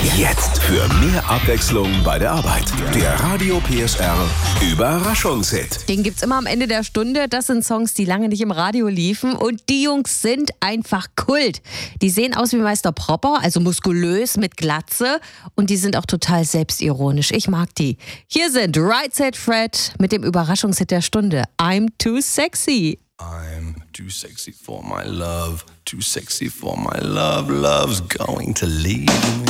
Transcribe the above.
Jetzt für mehr Abwechslung bei der Arbeit. Der Radio PSR Überraschungshit. Den gibt's immer am Ende der Stunde. Das sind Songs, die lange nicht im Radio liefen. Und die Jungs sind einfach Kult. Die sehen aus wie Meister Propper, also muskulös mit Glatze. Und die sind auch total selbstironisch. Ich mag die. Hier sind Right Said Fred mit dem Überraschungshit der Stunde. I'm Too Sexy. I'm too sexy for my love, too sexy for my love, love's going to leave me.